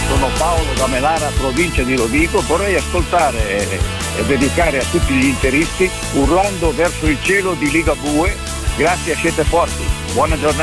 sono Paolo da Melara, provincia di Rovigo. Vorrei ascoltare e dedicare a tutti gli interisti Urlando verso il cielo di Ligabue. Grazie, siete forti. Buona giornata.